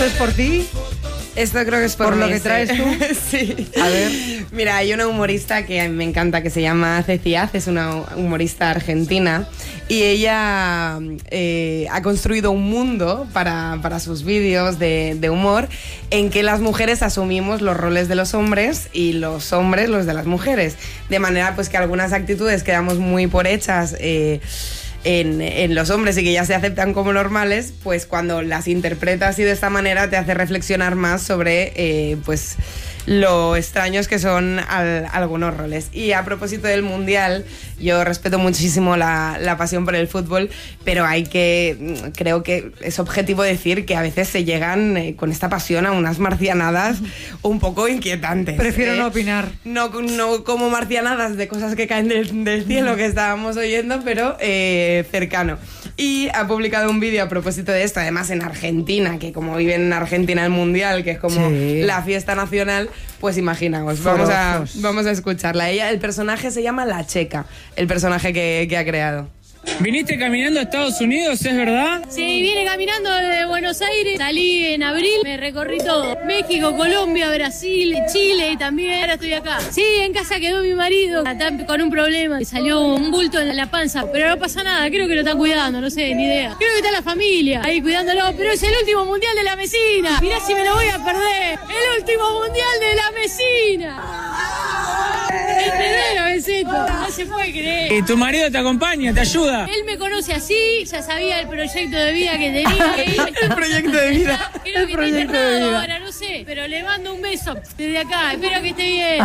¿Esto es por ti? Esto creo que es por lo mí, que traes tú. Sí. A ver. Mira, hay una humorista que a mí me encanta que se llama Ceci Az, es una humorista argentina y ella ha construido un mundo para sus vídeos de humor en que las mujeres asumimos los roles de los hombres y los hombres los de las mujeres, de manera pues que algunas actitudes quedamos muy por hechas en los hombres y que ya se aceptan como normales, pues cuando las interpretas así de esta manera te hace reflexionar más sobre pues lo extraños que son algunos roles. Y a propósito del Mundial, yo respeto muchísimo la pasión por el fútbol, pero creo que es objetivo decir que a veces se llegan con esta pasión a unas marcianadas un poco inquietantes. Prefiero no opinar. No como marcianadas de cosas que caen del cielo que estábamos oyendo, pero cercano. Y ha publicado un vídeo a propósito de esto, además en Argentina, que como viven en Argentina el Mundial, que es como la fiesta nacional, pues imaginaos, vamos a escucharla. El personaje se llama La Checa, el personaje que ha creado. ¿Viniste caminando a Estados Unidos, es verdad? Sí, vine caminando desde Buenos Aires, salí en abril, me recorrí todo. México, Colombia, Brasil, Chile y también ahora estoy acá. Sí, en casa quedó mi marido, está con un problema, le salió un bulto en la panza, pero no pasa nada, creo que lo están cuidando, no sé, ni idea. Creo que está la familia ahí cuidándolo, pero es el último mundial de la Mesina. Mirá si me lo voy a perder, el último mundial de la Mesina. No se puede creer. ¿Y tu marido te acompaña, te ayuda? Él me conoce así, ya sabía el proyecto de vida que tenía que ir. El proyecto de vida. Creo que está internado ahora, no sé. Pero le mando un beso desde acá. Espero que esté bien.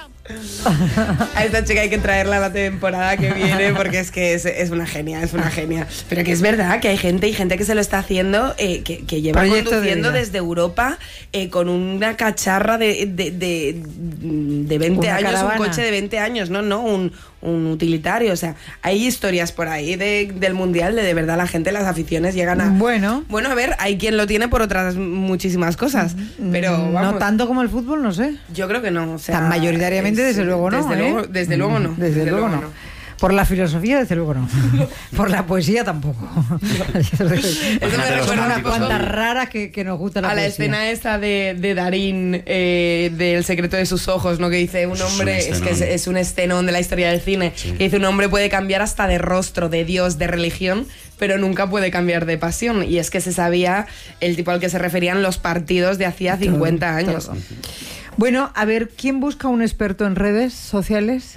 A esta chica hay que traerla a la temporada que viene porque es que es una genia, es una genia. Pero que es verdad que hay gente que se lo está haciendo, que lleva proyecto conduciendo de desde Europa con una cacharra de 20 una años, caravana. un coche de 20 años, no, un utilitario. O sea, hay historias por ahí del Mundial de verdad la gente, las aficiones llegan a... Bueno, a ver, hay quien lo tiene por otras muchísimas cosas, pero vamos, no tanto como el fútbol, no sé. yo creo que no. O sea, Tan mayoritariamente, desde luego no. Desde luego no. Desde luego no. Por la filosofía, desde luego no. Por la poesía tampoco. Eso me recuerda Son un unas poco cuantas raras que nos gusta la a la poesía. escena esta de Darín, del secreto de sus ojos, ¿no? Que dice un hombre, es un escenón de la historia del cine, que dice un hombre puede cambiar hasta de rostro, de Dios, de religión, pero nunca puede cambiar de pasión. Y es que se sabía el tipo al que se referían los partidos de hacía 50 años. Todo. Bueno, a ver, ¿quién busca un experto en redes sociales?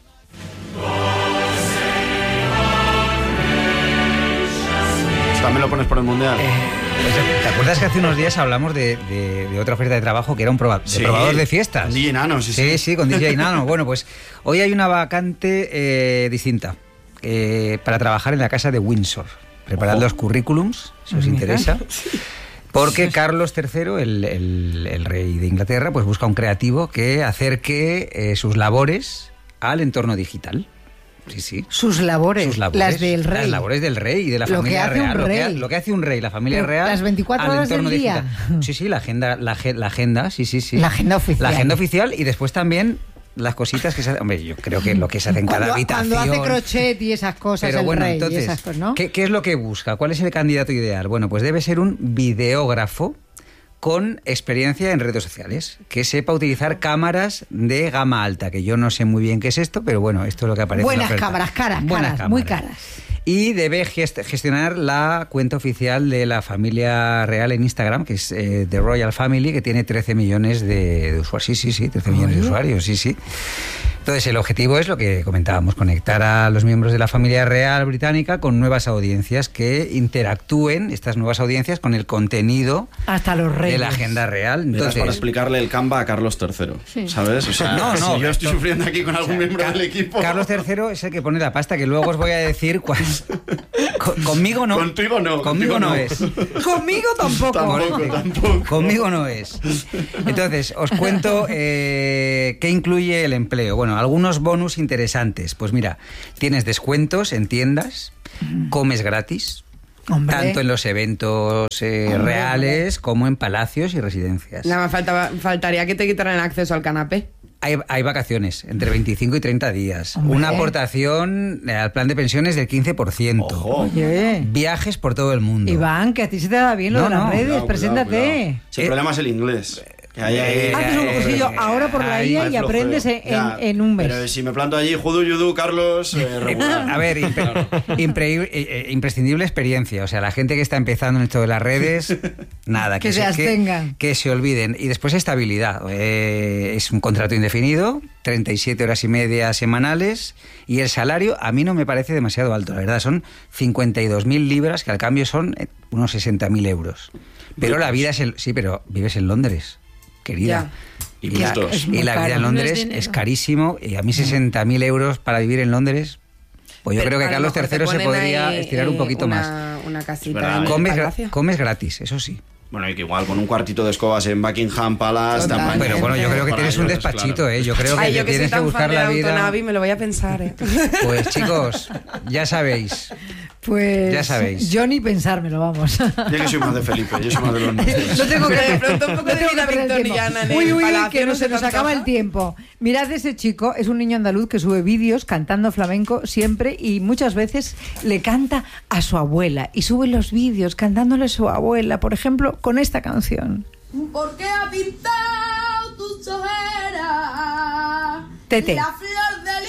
¿También lo pones por el Mundial? ¿Te acuerdas que hace unos días hablamos de otra oferta de trabajo que era un probador de fiestas? DJ Nano, Sí, con DJ Nano. Bueno, pues hoy hay una vacante distinta para trabajar en la casa de Windsor. Preparad los currículums, si os interesa. Porque Carlos III, el rey de Inglaterra, pues busca un creativo que acerque sus labores al entorno digital. Sí. Sus labores, las del rey. Las labores del rey y de la Lo familia que hace real. un rey. Lo que hace un rey, la familia Pero real. las 24 al horas entorno del día. digital. Sí, la agenda, sí. La agenda oficial. La agenda oficial y después también las cositas que se hacen. Hombre, yo creo que lo que se hace en cada habitación. Cuando hace crochet y esas cosas, Pero el bueno, rey entonces, y esas cosas, ¿no? ¿qué es lo que busca? ¿Cuál es el candidato ideal? Bueno, pues debe ser un videógrafo con experiencia en redes sociales, que sepa utilizar cámaras de gama alta, que yo no sé muy bien qué es esto, pero bueno, esto es lo que aparece Buenas en la oferta. cámaras, caras, muy caras. Y debe gestionar la cuenta oficial de la familia real en Instagram, que es The Royal Family, que tiene 13 millones de usuarios. Sí, 13 millones de usuarios, sí. Entonces, el objetivo es lo que comentábamos, conectar a los miembros de la familia real británica con nuevas audiencias que interactúen, estas nuevas audiencias, con el contenido hasta los reyes de la agenda real. Entonces, para explicarle el Canva a Carlos III, ¿sabes? O sea, no, si yo estoy sufriendo aquí con algún miembro del equipo... Carlos III es el que pone la pasta, que luego os voy a decir cuál. Conmigo no. Contigo no. Conmigo no es. Conmigo tampoco. Conmigo no es. Entonces, os cuento qué incluye el empleo. Bueno, algunos bonus interesantes. Pues mira, tienes descuentos en tiendas, comes gratis, tanto en los eventos reales como en palacios y residencias. Nada más faltaría que te quitaran el acceso al canapé. Hay vacaciones, entre 25 y 30 días. Hombre. Una aportación al plan de pensiones del 15%. Ojo. Oye. Viajes por todo el mundo. Iván, que a ti se te da bien lo No, de las no. redes, Cuidado, preséntate. cuidado. Si el problema es el inglés. Que hay ahí- Haces un cursillo ahora por la ahí IA hay y aprendes flojeo. Ya, en un mes. Pero si me planto allí, judu, yudu, Carlos, regular. A ver, imprescindible experiencia. O sea, la gente que está empezando en esto de las redes, nada. Que se abstengan. Que se olviden. Y después estabilidad. Es un contrato indefinido, 37 horas y media semanales, y el salario a mí no me parece demasiado alto. La verdad, son 52.000 libras, que al cambio son unos 60.000 euros. Pero la vida es... Sí, pero vives en Londres, querida. Y Y la, gustos. Es muy y la vida caro. en No Londres es dinero. es carísimo, y a mí 60.000 euros para vivir en Londres, pues yo Pero creo que a lo Carlos mejor te III se ponen podría ahí, estirar un poquito más. Una Es casita verdad, en ¿eh? el Comes, palacio. comes gratis, eso sí. Bueno, y que igual con un cuartito de escobas en Buckingham Palace... Total. también. Pero bueno, yo creo que Para tienes un ellos, despachito, claro. Yo creo que Ay, te yo que soy tienes que tan buscar fan de la Downton vida. Abbey, me lo voy a pensar, Pues chicos, ya sabéis. Pues Ya sabéis. yo ni pensármelo, vamos. Yo que soy más de Felipe, yo soy más de los nuestros. No tengo que De pronto un poco no de tengo vida que perder el victoriana tiempo. en Uy, el uy, uy, palacio, que ¿no se se nos te acaba antoja? el tiempo. Mirad ese chico, es un niño andaluz que sube vídeos cantando flamenco siempre y muchas veces le canta a su abuela y sube los vídeos cantándole a su abuela, por ejemplo, con esta canción. ¿Por qué ha pintado tus ojeras? Tete. La